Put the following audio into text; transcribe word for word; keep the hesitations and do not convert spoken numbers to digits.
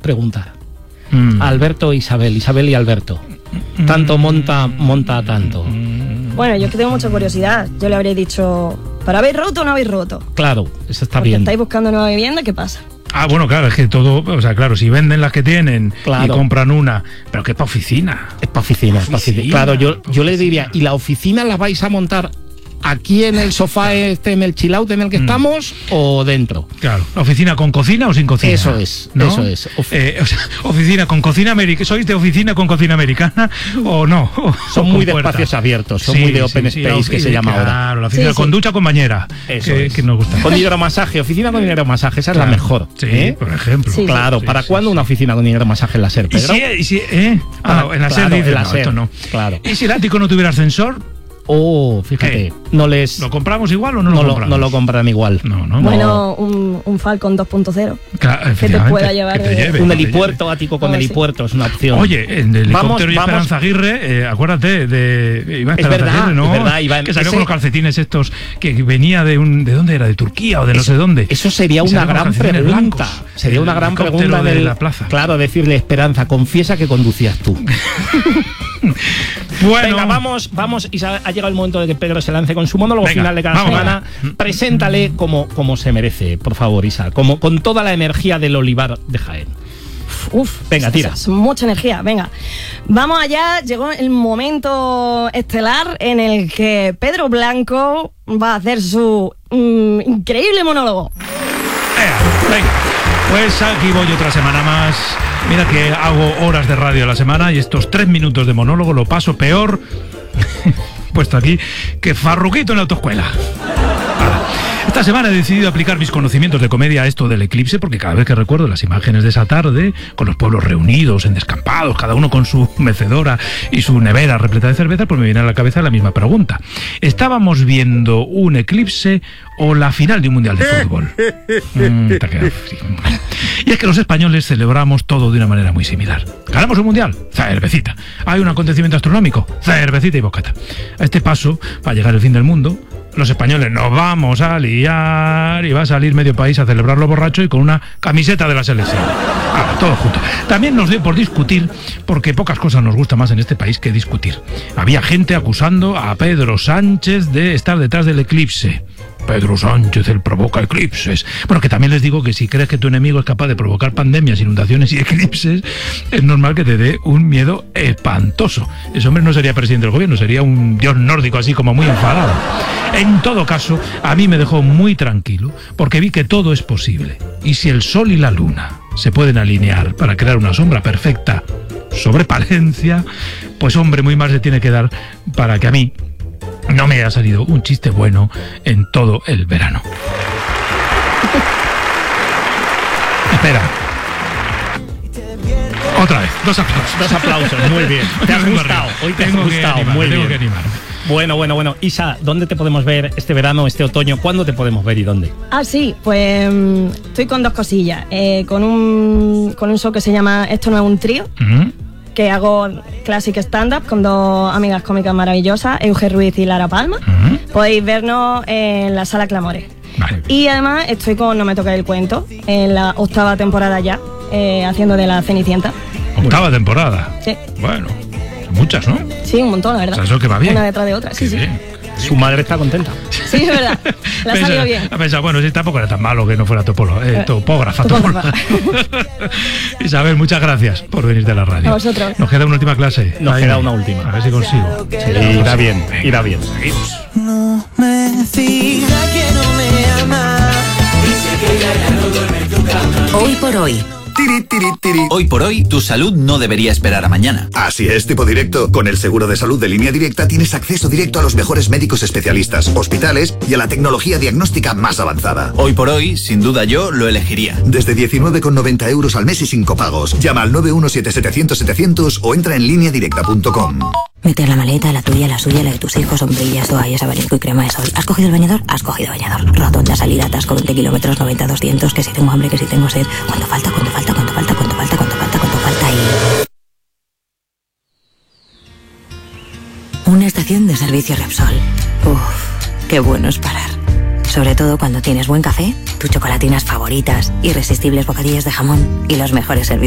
preguntar. Mm. Alberto e Isabel, Isabel y Alberto. Mm. Tanto monta, monta tanto. Mm. Bueno, yo es que tengo mucha curiosidad. Yo le habría dicho, ¿pero habéis roto o no habéis roto? Claro, eso está Porque bien. ¿estáis buscando nueva vivienda? ¿Qué pasa? Ah, bueno, claro, es que todo, o sea, claro, si venden las que tienen claro. y compran una, pero que es para oficina. Es para oficina, es para oficina. Claro, yo, yo le diría, ¿y la oficina la vais a montar aquí en el sofá este, en el chill out en el que mm. estamos, o dentro? Claro, ¿oficina con cocina o sin cocina? Eso es, ¿no? Eso es. Ofi- eh, o sea, ¿oficina con cocina americana? ¿Sois de oficina con cocina americana o no? O, son o muy de puerta. Espacios abiertos, son sí, muy de open sí, space, sí, que sí, se llama claro, ahora. Claro, la oficina sí, con sí. ducha con bañera. Eso que, es. que nos gusta. Con hidromasaje, oficina con hidromasaje, esa claro. es la mejor. Sí, ¿eh? por ejemplo. Sí, claro, sí, ¿para sí, cuándo sí. una oficina con hidromasaje en la SER, Pedro? ¿Y si, y si, eh? Ah, Ah, en la claro, SER dice, en la no, SER, esto no. claro. ¿Y si el ático no tuviera ascensor? Oh, fíjate, ¿Qué? no les... ¿Lo compramos igual o no, no lo lo, compramos? no lo compran igual. No, no. Bueno, un, un Falcon dos punto cero. Claro, que te pueda llevar que te de- lleve, Un que te helipuerto, lleve. ático con Oh, sí. helipuerto, es una opción. Oye, en el Vamos, helicóptero y vamos. Esperanza Aguirre, eh, acuérdate de Iván Es Esperanza verdad, Aguirre, ¿no? es verdad, Iván, que salió ese- con los calcetines estos que venía de un ¿de dónde era? De Turquía o de no Eso- sé dónde. Eso sería Y una salió con gran calcetines pregunta. blancos. Sería una El gran helicóptero pregunta de del- la plaza. Claro, decirle, Esperanza, confiesa que conducías tú. Bueno, Venga, vamos, vamos, y ha llegado el momento de que Pedro se lance con su monólogo Venga, final de cada vamos semana. allá. Preséntale como, como se merece, por favor, Isa, como con toda la energía del olivar de Jaén. Uf, Venga, tira. es mucha energía, venga. Vamos allá, llegó el momento estelar en el que Pedro Blanco va a hacer su mm, increíble monólogo. Ea, venga, pues aquí voy otra semana más. Mira que hago horas de radio a la semana y estos tres minutos de monólogo lo paso peor, puesto aquí, que Farruquito en la autoescuela. Ahora, esta semana he decidido aplicar mis conocimientos de comedia a esto del eclipse, porque cada vez que recuerdo las imágenes de esa tarde, con los pueblos reunidos en descampados, cada uno con su mecedora y su nevera repleta de cerveza, pues me viene a la cabeza la misma pregunta. ¿Estábamos viendo un eclipse o la final de un mundial de fútbol? Mm, te ha quedado frío. Y es que los españoles celebramos todo de una manera muy similar. ¿Ganamos un mundial? Cervecita. ¿Hay un acontecimiento astronómico? Cervecita y bocata. A este paso, para llegar el fin del mundo, los españoles nos vamos a liar y va a salir medio país a celebrarlo borracho y con una camiseta de la selección. Ahora, todo junto. También nos dio por discutir, porque pocas cosas nos gusta más en este país que discutir. Había gente acusando a Pedro Sánchez de estar detrás del eclipse. Pedro Sánchez, él provoca eclipses. Bueno, que también les digo que si crees que tu enemigo es capaz de provocar pandemias, inundaciones y eclipses, es normal que te dé un miedo espantoso. Ese hombre no sería presidente del gobierno, sería un dios nórdico así como muy enfadado. En todo caso, a mí me dejó muy tranquilo, porque vi que todo es posible. Y si el sol y la luna se pueden alinear para crear una sombra perfecta sobre Palencia, pues hombre, muy más se tiene que dar para que a mí no me ha salido un chiste bueno en todo el verano. Espera. Otra vez, dos aplausos. Dos aplausos, muy bien. Te has gustado, hoy te has Tengo que gustado, animarme, muy tengo bien. que animarme. Bueno, bueno, bueno. Isa, ¿dónde te podemos ver este verano, este otoño? ¿Cuándo te podemos ver y dónde? Ah, sí, pues mm, estoy con dos cosillas. Eh, con, un, con un show que se llama Esto no es un trío, ¿Mm? que hago Classic Stand-Up con dos amigas cómicas maravillosas, Euge Ruiz y Lara Palma. ¿Mm? Podéis vernos en la Sala Clamores. Vale. Y además estoy con No me toques el cuento, en la octava temporada ya, eh, haciendo de la Cenicienta. Octava temporada. Sí, Bueno, son muchas, ¿no? sí, un montón, la verdad. O sea, eso que va bien. Una detrás de otra, sí, Qué sí. bien. Su madre está contenta. Sí, es verdad. La ha Pensa- salido bien. Ha pensado, bueno, sí, tampoco era tan malo que no fuera topólogo, eh, Eh, topógrafa. topógrafa. topóloga. Isabel, muchas gracias por venir de la radio. A vosotros. Nos queda una última clase. Nos Ahí, queda ahí. una última. A ver si consigo. Sí, irá bien, irá bien. Seguimos. No me diga que no me ama. Hoy por hoy. Tiri, tiri, tiri. Hoy por hoy, tu salud no debería esperar a mañana. Así es, tipo directo. Con el seguro de salud de Línea Directa tienes acceso directo a los mejores médicos especialistas, hospitales y a la tecnología diagnóstica más avanzada. Hoy por hoy, sin duda yo lo elegiría. Desde diecinueve con noventa euros al mes y sin copagos. Llama al nueve uno siete setecientos setecientos o entra en línea directa punto com. Meter la maleta, la tuya, la suya, la de tus hijos, sombrillas, toallas, abanico y crema de sol. ¿Has cogido el bañador? Has cogido bañador. Rotonda, salida, atasco, veinte kilómetros, noventa, doscientos, que si tengo hambre, que si tengo sed. ¿Cuánto falta? ¿Cuánto falta? ¿Cuánto falta? ¿Cuánto falta? ¿Cuánto falta? ¿Cuánto falta? Y... Una estación de servicio Repsol. Uf, qué bueno es parar. Sobre todo cuando tienes buen café, tus chocolatinas favoritas, irresistibles bocadillos de jamón y los mejores servicios.